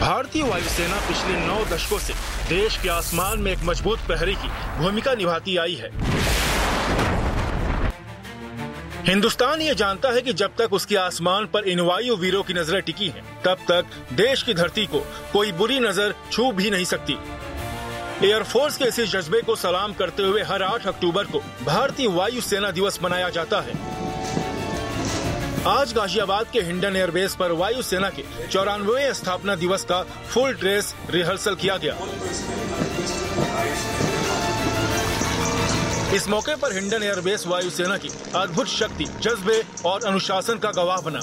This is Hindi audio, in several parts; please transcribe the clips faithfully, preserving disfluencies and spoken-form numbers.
भारतीय वायुसेना पिछले नौ दशकों से देश के आसमान में एक मजबूत प्रहरी की भूमिका निभाती आई है। हिंदुस्तान ये जानता है कि जब तक उसके आसमान पर इन वायु वीरों की नजरें टिकी हैं, तब तक देश की धरती को कोई बुरी नजर छू भी नहीं सकती। एयरफोर्स के इसी जज्बे को सलाम करते हुए हर आठ अक्टूबर को भारतीय वायु सेना दिवस मनाया जाता है। आज गाजियाबाद के हिंडन एयरबेस पर वायु सेना के चौरानवेवें स्थापना दिवस का फुल ड्रेस रिहर्सल किया गया। इस मौके पर हिंडन एयरबेस वायुसेना की अद्भुत शक्ति, जज्बे और अनुशासन का गवाह बना।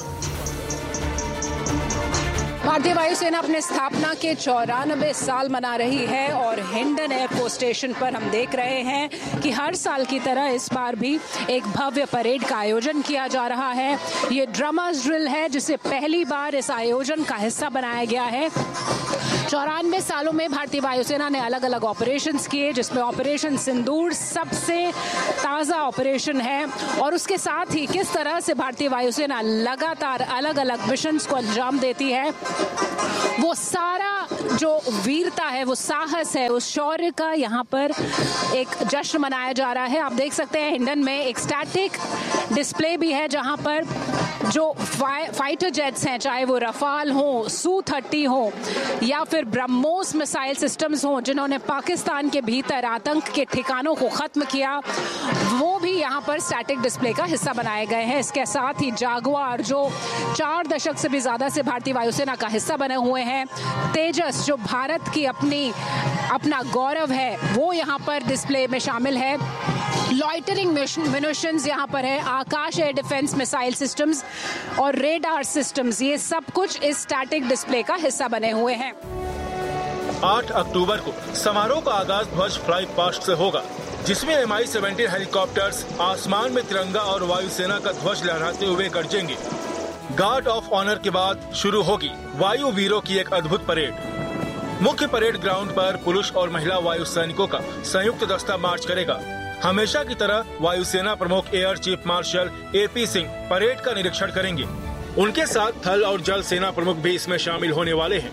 भारतीय वायुसेना अपने स्थापना के चौरानवे साल मना रही है और हिंडन एयरफोर्स स्टेशन पर हम देख रहे हैं कि हर साल की तरह इस बार भी एक भव्य परेड का आयोजन किया जा रहा है। ये ड्रमर्स ड्रिल है जिसे पहली बार इस आयोजन का हिस्सा बनाया गया है। चौरानवे सालों में भारतीय वायुसेना ने अलग अलग ऑपरेशंस किए, जिसमें ऑपरेशन सिंदूर सबसे ताज़ा ऑपरेशन है और उसके साथ ही किस तरह से भारतीय वायुसेना लगातार अलग अलग मिशंस को अंजाम देती है, वो सारा जो वीरता है, वो साहस है, उस शौर्य का यहाँ पर एक जश्न मनाया जा रहा है। आप देख सकते हैं हिंडन में एक स्टैटिक डिस्प्ले भी है जहाँ पर जो फाइ, फाइटर जेट्स हैं, चाहे वो रफाल हो, सू थर्टी हो या फिर ब्रह्मोस मिसाइल सिस्टम्स हो, जिन्होंने पाकिस्तान के भीतर आतंक के ठिकानों को खत्म किया, वो भी यहाँ पर स्टैटिक डिस्प्ले का हिस्सा बनाए गए हैं। इसके साथ ही जागुआर जो चार दशक से भी ज्यादा से भारतीय वायुसेना का हिस्सा बने हुए हैं, तेजस जो भारत की अपनी अपना गौरव है, वो यहाँ पर डिस्प्ले में शामिल है। लॉइटरिंग म्यूनिशंस यहाँ पर है, आकाश एयर डिफेंस मिसाइल सिस्टम्स और रेडार सिस्टम्स, ये सब कुछ इस स्टैटिक डिस्प्ले का हिस्सा बने हुए हैं। आठ अक्टूबर को समारोह का आगाज ध्वज फ्लाई पास्ट से होगा, जिसमें एम आई सेवेंटीन हेलीकॉप्टर्स आसमान में तिरंगा और वायुसेना का ध्वज लहराते हुए गरजेंगे। गार्ड ऑफ ऑनर के बाद शुरू होगी वायु वीरों की एक अद्भुत परेड। मुख्य परेड ग्राउंड पर पुरुष और महिला वायु सैनिकों का संयुक्त दस्ता मार्च करेगा। हमेशा की तरह वायुसेना प्रमुख air chief marshal A P Singh parade का निरीक्षण करेंगे। उनके साथ थल और जल सेना प्रमुख भी इसमें शामिल होने वाले हैं।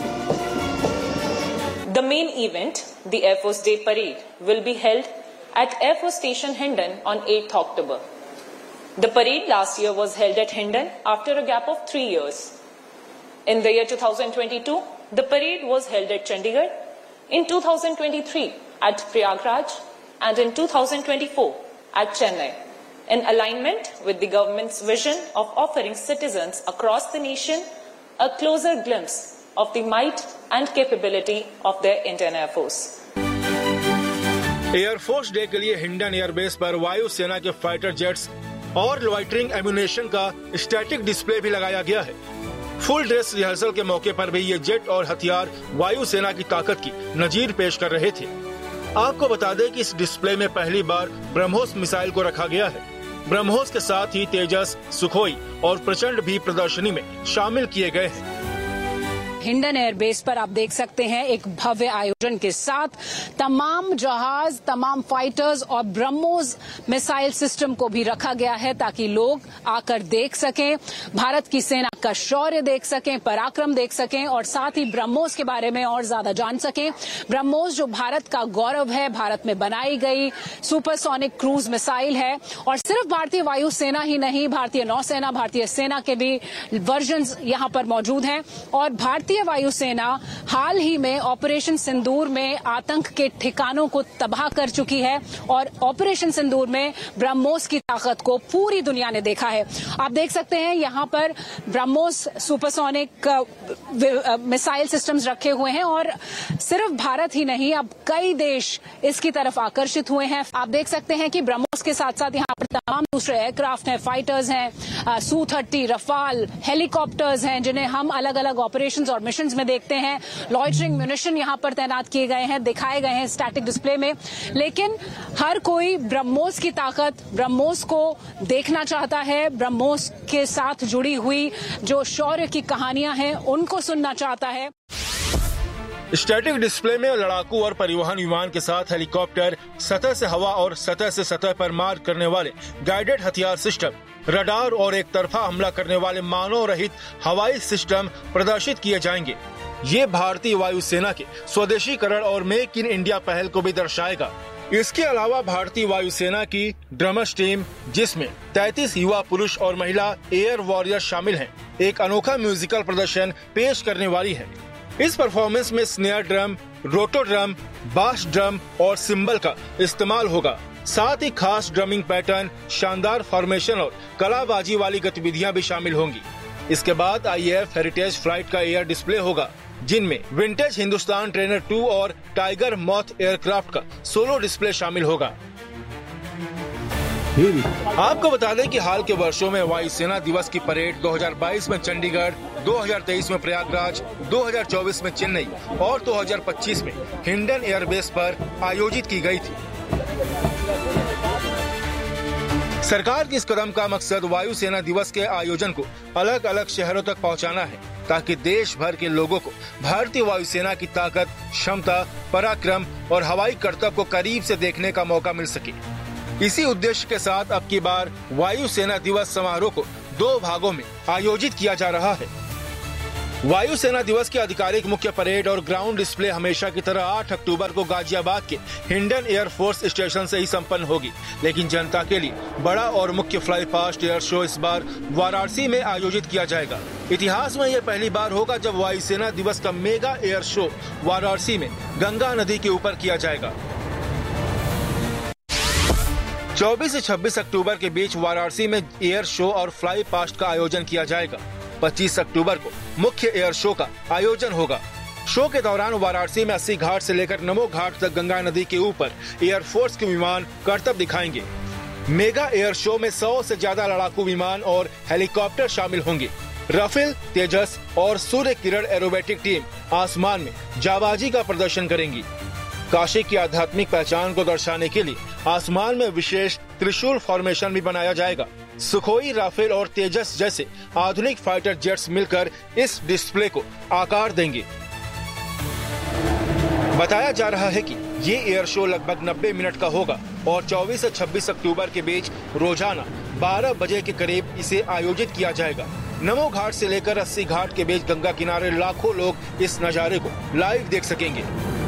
The main event, the Air Force Day Parade, will be held at Air Force Station Hindon on eighth October. The parade last year was held at Hindon after a gap of three years. In the year two thousand twenty-two, the parade was held at Chandigarh, in two thousand twenty-three at Prayagraj, and in two thousand twenty-four at Chennai, in alignment with the government's vision of offering citizens across the nation a closer glimpse of the might and capability of their Indian Air Force. Air force day के लिए हिंडन एयरबेस पर वायु सेना के फाइटर जेट्स और लॉइटरिंग एम्यूनेशन का स्टैटिक डिस्प्ले भी लगाया गया है। फुल ड्रेस रिहर्सल के मौके पर भी ये जेट और हथियार वायु सेना की ताकत की नजीर पेश कर रहे थे। आपको बता दें कि इस डिस्प्ले में पहली बार ब्रह्मोस मिसाइल को रखा गया है। ब्रह्मोस के साथ ही तेजस, सुखोई और प्रचंड भी प्रदर्शनी में शामिल किए गए हैं। हिंडन एयरबेस पर आप देख सकते हैं एक भव्य आयोजन के साथ तमाम जहाज, तमाम फाइटर्स और ब्रह्मोस मिसाइल सिस्टम को भी रखा गया है ताकि लोग आकर देख सकें, भारत की सेना का शौर्य देख सकें, पराक्रम देख सकें और साथ ही ब्रह्मोस के बारे में और ज्यादा जान सकें। ब्रह्मोस जो भारत का गौरव है, भारत में बनाई गई सुपरसोनिक क्रूज मिसाइल है और सिर्फ भारतीय वायुसेना ही नहीं, भारतीय नौसेना, भारतीय सेना के भी वर्जन्स यहां पर मौजूद हैं और भारतीय वायुसेना हाल ही में ऑपरेशन सिंदूर में आतंक के ठिकानों को तबाह कर चुकी है और ऑपरेशन सिंदूर में ब्रह्मोस की ताकत को पूरी दुनिया ने देखा है। आप देख सकते हैं यहाँ पर ब्रह्मोस सुपरसोनिक मिसाइल सिस्टम्स रखे हुए हैं और सिर्फ भारत ही नहीं, अब कई देश इसकी तरफ आकर्षित हुए हैं। आप देख सकते हैं कि ब्रह्मोस के साथ साथ यहाँ पर तमाम दूसरे एयरक्राफ्ट हैं, फाइटर्स हैं, सू थर्टी, रफाल, हेलीकॉप्टर्स हैं, जिन्हें हम अलग अलग ऑपरेशंस और मिशंस में देखते हैं। लॉइटरिंग म्यूनिशन यहाँ पर तैनात किए गए हैं, दिखाए गए हैं स्टैटिक डिस्प्ले में। लेकिन हर कोई ब्रह्मोस की ताकत, ब्रह्मोस को देखना चाहता है, ब्रह्मोस के साथ जुड़ी हुई जो शौर्य की कहानियां हैं उनको सुनना चाहता है। स्टैटिक डिस्प्ले में लड़ाकू और परिवहन विमान के साथ हेलीकॉप्टर, सतह से हवा और सतह से सतह पर मार करने वाले गाइडेड हथियार सिस्टम, रडार और एक तरफा हमला करने वाले मानव रहित हवाई सिस्टम प्रदर्शित किए जाएंगे। ये भारतीय वायुसेना के स्वदेशीकरण और मेक इन इंडिया पहल को भी दर्शाएगा। इसके अलावा भारतीय वायुसेना की ड्रमर्स टीम, जिसमें तैंतीस युवा पुरुष और महिला एयर वॉरियर शामिल हैं, एक अनोखा म्यूजिकल प्रदर्शन पेश करने वाली है। इस परफॉर्मेंस में स्नेयर ड्रम, रोटो ड्रम, बास ड्रम और सिंबल का इस्तेमाल होगा। साथ ही खास ड्रमिंग पैटर्न, शानदार फॉर्मेशन और कलाबाजी वाली गतिविधियां भी शामिल होंगी। इसके बाद आई ए एफ हेरिटेज फ्लाइट का एयर डिस्प्ले होगा, जिनमें विंटेज हिंदुस्तान ट्रेनर टू और टाइगर मॉथ एयरक्राफ्ट का सोलो डिस्प्ले शामिल होगा। आपको बता दें कि हाल के वर्षों में वायुसेना दिवस की परेड दो हज़ार बाईस में चंडीगढ़, दो हज़ार तेईस में प्रयागराज, दो हज़ार चौबीस में चेन्नई और दो हज़ार पच्चीस में हिंडन एयरबेस पर आयोजित की गई थी। सरकार के इस कदम का मकसद वायुसेना दिवस के आयोजन को अलग अलग शहरों तक पहुंचाना है, ताकि देश भर के लोगों को भारतीय वायुसेना की ताकत, क्षमता, पराक्रम और हवाई करतब को करीब से देखने का मौका मिल सके। इसी उद्देश्य के साथ अब की बार वायुसेना दिवस समारोह को दो भागों में आयोजित किया जा रहा है। वायुसेना दिवस की आधिकारिक मुख्य परेड और ग्राउंड डिस्प्ले हमेशा की तरह आठ अक्टूबर को गाजियाबाद के हिंडन एयरफोर्स स्टेशन से ही संपन्न होगी, लेकिन जनता के लिए बड़ा और मुख्य फ्लाई पास्ट एयर शो इस बार वाराणसी में आयोजित किया जाएगा। इतिहास में यह पहली बार होगा जब वायुसेना दिवस का मेगा एयर शो वाराणसी में गंगा नदी के ऊपर किया जाएगा। चौबीस से छब्बीस अक्टूबर के बीच वाराणसी में एयर शो और फ्लाई पास्ट का आयोजन किया जाएगा। पच्चीस अक्टूबर को मुख्य एयर शो का आयोजन होगा। शो के दौरान वाराणसी में अस्सी घाट से लेकर नमो घाट तक गंगा नदी के ऊपर एयरफोर्स के विमान करतब दिखाएंगे। मेगा एयर शो में सौ से ज्यादा लड़ाकू विमान और हेलीकॉप्टर शामिल होंगे। राफेल, तेजस और सूर्य किरण एरोबेटिक टीम आसमान में जाबाजी का प्रदर्शन करेंगी। काशी की आध्यात्मिक पहचान को दर्शाने के लिए आसमान में विशेष त्रिशूल फॉर्मेशन भी बनाया जाएगा। सुखोई, राफेल और तेजस जैसे आधुनिक फाइटर जेट्स मिलकर इस डिस्प्ले को आकार देंगे। बताया जा रहा है कि ये एयर शो लगभग नब्बे मिनट का होगा और चौबीस से छब्बीस अक्टूबर के बीच रोजाना बारह बजे के करीब इसे आयोजित किया जाएगा। नमो घाट से लेकर अस्सी घाट के बीच गंगा किनारे लाखों लोग इस नजारे को लाइव देख सकेंगे।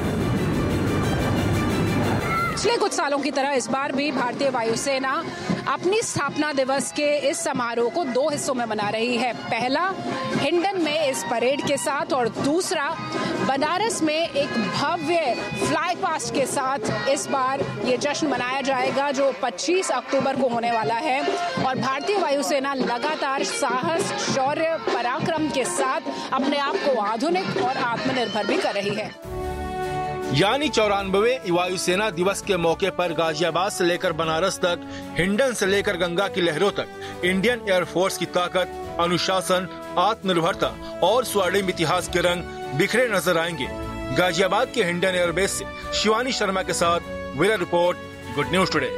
पिछले कुछ सालों की तरह इस बार भी भारतीय वायुसेना अपनी स्थापना दिवस के इस समारोह को दो हिस्सों में मना रही है। पहला हिंडन में इस परेड के साथ और दूसरा बनारस में एक भव्य फ्लाई पास्ट के साथ इस बार ये जश्न मनाया जाएगा, जो पच्चीस अक्टूबर को होने वाला है। और भारतीय वायुसेना लगातार साहस, शौर्य, पराक्रम के साथ अपने आप को आधुनिक और आत्मनिर्भर भी कर रही है। यानी चौरानवे वायुसेना दिवस के मौके पर गाजियाबाद से लेकर बनारस तक, हिंडन से लेकर गंगा की लहरों तक इंडियन एयरफोर्स की ताकत, अनुशासन, आत्मनिर्भरता और स्वर्णिम इतिहास के रंग बिखरे नजर आएंगे। गाजियाबाद के हिंडन एयरबेस से शिवानी शर्मा के साथ bureau report, good news today.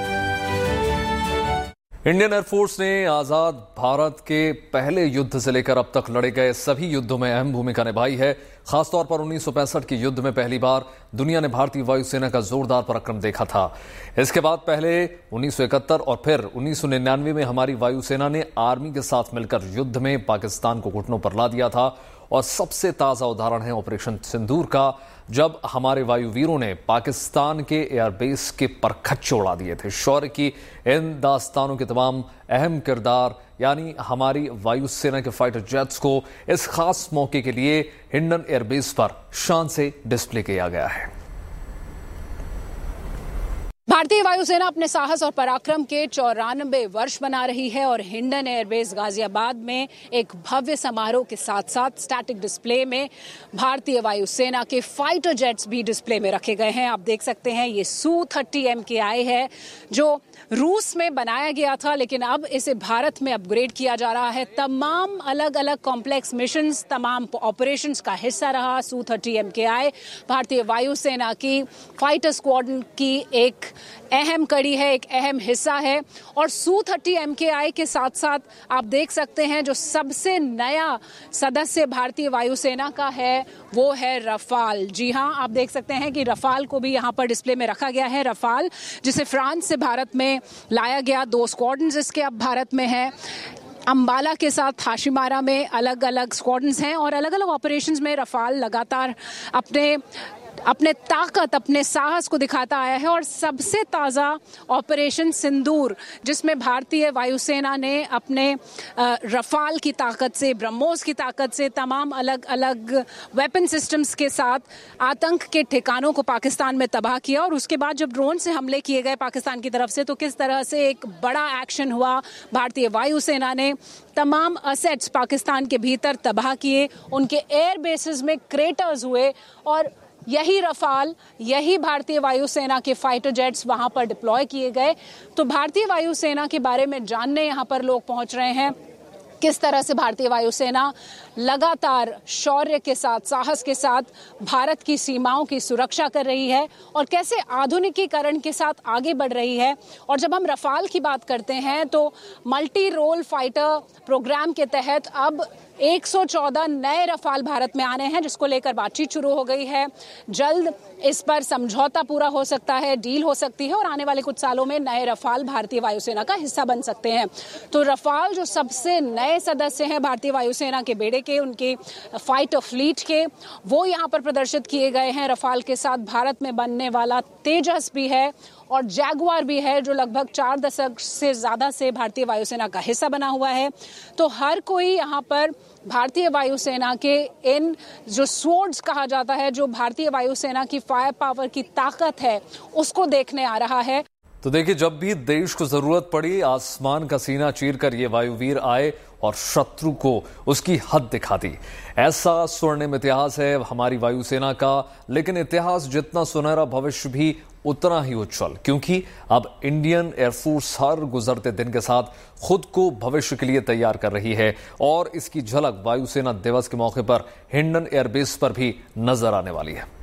Indian air force ने आजाद भारत के पहले युद्ध से लेकर अब तक लड़े गए सभी युद्धों में अहम भूमिका निभाई है। खासतौर पर उन्नीस सौ पैंसठ के युद्ध में पहली बार दुनिया ने भारतीय वायुसेना का जोरदार पराक्रम देखा था। इसके बाद पहले उन्नीस सौ इकहत्तर और फिर उन्नीस सौ निन्यानवे में हमारी वायुसेना ने आर्मी के साथ मिलकर युद्ध में पाकिस्तान को घुटनों पर ला दिया था। और सबसे ताजा उदाहरण है ऑपरेशन सिंदूर का, जब हमारे वायुवीरों ने पाकिस्तान के एयरबेस के परखच्चे उड़ा दिए थे। शौर्य की इन दास्तानों के तमाम अहम किरदार यानी हमारी वायुसेना के फाइटर जेट्स को इस खास मौके के लिए हिंडन एयरबेस पर शान से डिस्प्ले किया गया है। भारतीय वायुसेना अपने साहस और पराक्रम के चौरानबे वर्ष मना रही है और हिंडन एयरबेस गाजियाबाद में एक भव्य समारोह के साथ साथ स्टैटिक डिस्प्ले में भारतीय वायुसेना के फाइटर जेट्स भी डिस्प्ले में रखे गए हैं। आप देख सकते हैं ये सू थर्टी एम के आई है, जो रूस में बनाया गया था, लेकिन अब इसे भारत में अपग्रेड किया जा रहा है। तमाम अलग अलग कॉम्प्लेक्स मिशंस, तमाम ऑपरेशंस का हिस्सा रहा सू थर्टी एम के आई। भारतीय वायुसेना की फाइटर स्क्वाड्रन की एक अहम कड़ी है, एक अहम हिस्सा है। और सू थर्टी एम के आई के साथ साथ आप देख सकते हैं जो सबसे नया सदस्य भारतीय वायुसेना का है वो है रफाल। जी हां, आप देख सकते हैं कि रफाल को भी यहां पर डिस्प्ले में रखा गया है। रफाल जिसे फ्रांस से भारत में लाया गया, दो स्क्वाड्रन्स इसके अब भारत में है। अंबाला के साथ हाशिमारा में अलग अलग स्क्वाड्रन्स हैं और अलग अलग ऑपरेशंस में रफाल लगातार अपने अपने ताकत, अपने साहस को दिखाता आया है। और सबसे ताज़ा ऑपरेशन सिंदूर, जिसमें भारतीय वायुसेना ने अपने रफाल की ताकत से, ब्रह्मोस की ताकत से, तमाम अलग अलग वेपन सिस्टम्स के साथ आतंक के ठिकानों को पाकिस्तान में तबाह किया। और उसके बाद जब ड्रोन से हमले किए गए पाकिस्तान की तरफ से, तो किस तरह से एक बड़ा एक्शन हुआ। भारतीय वायुसेना ने तमाम असेट्स पाकिस्तान के भीतर तबाह किए, उनके एयर बेसिस में क्रेटर्स हुए और यही रफाल, यही भारतीय वायुसेना के फाइटर जेट्स वहां पर डिप्लॉय किए गए। तो भारतीय वायुसेना के बारे में जानने यहां पर लोग पहुंच रहे हैं, किस तरह से भारतीय वायुसेना लगातार शौर्य के साथ, साहस के साथ भारत की सीमाओं की सुरक्षा कर रही है और कैसे आधुनिकीकरण के साथ आगे बढ़ रही है। और जब हम रफाल की बात करते हैं तो मल्टी रोल फाइटर प्रोग्राम के तहत अब एक सौ चौदह नए रफाल भारत में आने हैं, जिसको लेकर बातचीत शुरू हो गई है। जल्द इस पर समझौता पूरा हो सकता है, डील हो सकती है और आने वाले कुछ सालों में नए रफाल भारतीय वायुसेना का हिस्सा बन सकते हैं। तो रफाल जो सबसे नए सदस्य हैं भारतीय वायुसेना के बेड़े के, उनके फाइटर फ्लीट के, वो यहाँ पर प्रदर्शित किए गए हैं। रफाल के साथ भारत में बनने वाला तेजस भी है और जैगुआर भी है, जो लगभग चार दशक से ज्यादा से भारतीय वायुसेना का हिस्सा बना हुआ है। तो हर कोई यहाँ पर भारतीय वायुसेना के इन जो स्वॉर्ड्स कहा जाता है, जो भारतीय वायुसेना की फायर पावर की ताकत है, उसको देखने आ रहा है। तो देखिए, जब भी देश को जरूरत पड़ी, आसमान का सीना चीरकर ये वायुवीर आए और शत्रु को उसकी हद दिखा दी। ऐसा स्वर्णिम इतिहास है हमारी वायुसेना का, लेकिन इतिहास जितना सुनहरा, भविष्य भी उतना ही उज्जवल, क्योंकि अब इंडियन एयरफोर्स हर गुजरते दिन के साथ खुद को भविष्य के लिए तैयार कर रही है। और इसकी झलक वायुसेना दिवस के मौके पर हिंडन एयरबेस पर भी नजर आने वाली है।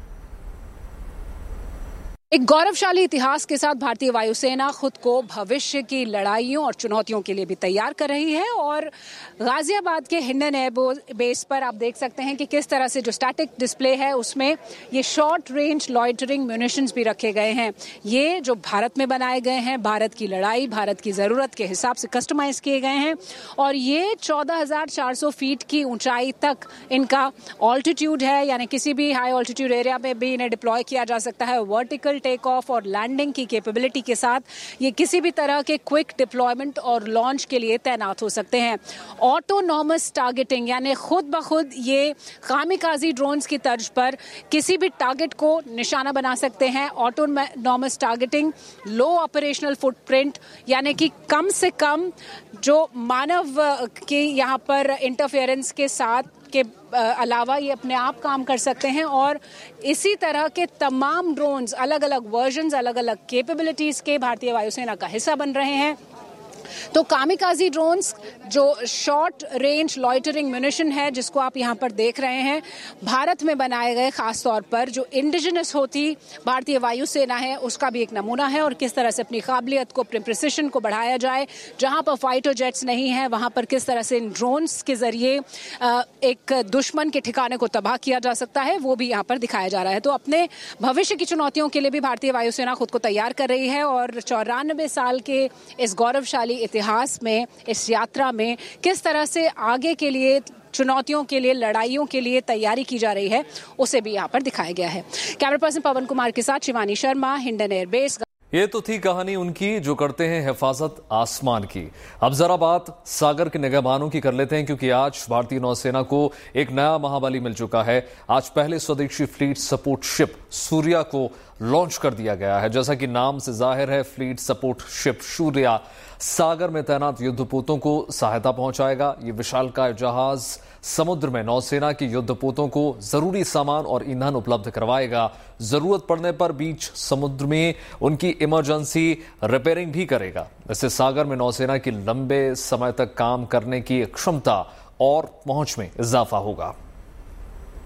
एक गौरवशाली इतिहास के साथ भारतीय वायुसेना खुद को भविष्य की लड़ाइयों और चुनौतियों के लिए भी तैयार कर रही है। और गाजियाबाद के हिंडन एयर बेस पर आप देख सकते हैं कि किस तरह से जो स्टैटिक डिस्प्ले है, उसमें ये शॉर्ट रेंज लॉइटरिंग म्यूनिशंस भी रखे गए हैं। ये जो भारत में बनाए गए हैं, भारत की लड़ाई, भारत की ज़रूरत के हिसाब से कस्टमाइज किए गए हैं। और ये चौदह हजार चार सौ फीट की ऊंचाई तक इनका ऑल्टीट्यूड है, यानी किसी भी हाई ऑल्टीट्यूड एरिया में भी इन्हें डिप्लॉय किया जा सकता है। वर्टिकल टेक ऑफ और लैंडिंग की कैपेबिलिटी के साथ ये किसी भी तरह के क्विक डिप्लॉयमेंट और लॉन्च के लिए तैनात हो सकते हैं। ऑटोनॉमस टारगेटिंग, यानी खुद ब खुद ये कामिकाजी ड्रोन्स की तर्ज पर किसी भी टारगेट को निशाना बना सकते हैं। ऑटोनॉमस टारगेटिंग, लो ऑपरेशनल फुटप्रिंट, यानी कि कम से कम जो मानव के यहाँ पर इंटरफेरेंस के साथ के अलावा ये अपने आप काम कर सकते हैं। और इसी तरह के तमाम ड्रोन्स, अलग अलग वर्जन्स, अलग अलग कैपेबिलिटीज के भारतीय वायुसेना का हिस्सा बन रहे हैं। तो कामिकाजी ड्रोन्स जो शॉर्ट रेंज लॉइटरिंग म्यूनिशन है, जिसको आप यहाँ पर देख रहे हैं, भारत में बनाए गए, खास तौर पर जो इंडिजिनस होती भारतीय वायुसेना है उसका भी एक नमूना है। और किस तरह से अपनी काबिलियत को, अपनी प्रिसिशन को बढ़ाया जाए, जहाँ पर फाइटर जेट्स नहीं है वहाँ पर किस तरह से इन ड्रोन्स के जरिए एक दुश्मन के ठिकाने को तबाह किया जा सकता है, वो भी यहाँ पर दिखाया जा रहा है। तो अपने भविष्य की चुनौतियों के लिए भी भारतीय वायुसेना खुद को तैयार कर रही है। और चौरानबे साल के इस गौरवशाली इतिहास में, इस यात्रा में किस तरह से आगे के लिए, चुनौतियों के लिए, लड़ाइयों के लिए तैयारी की जा रही है, उसे भी यहाँ पर दिखाया गया है। कैमरा पर्सन पवन कुमार के साथ शिवानी शर्मा, हिंडन एयरबेस। ये तो थी कहानी उनकी जो करते हैं हिफाजत आसमान की। अब जरा बात सागर के निगहबानों की कर लेते हैं, क्योंकि आज भारतीय नौसेना को एक नया महाबली मिल चुका है। आज पहले स्वदेशी फ्लीट सपोर्ट शिप सूर्या को लॉन्च कर दिया गया है। जैसा कि नाम से जाहिर है, फ्लीट सपोर्ट शिप सूर्या सागर में तैनात युद्धपोतों को सहायता पहुंचाएगा। ये विशालकाय जहाज समुद्र में नौसेना के युद्धपोतों को जरूरी सामान और ईंधन उपलब्ध करवाएगा। जरूरत पड़ने पर बीच समुद्र में उनकी इमरजेंसी रिपेयरिंग भी करेगा। इससे सागर में नौसेना की लंबे समय तक काम करने की क्षमता और पहुंच में इजाफा होगा।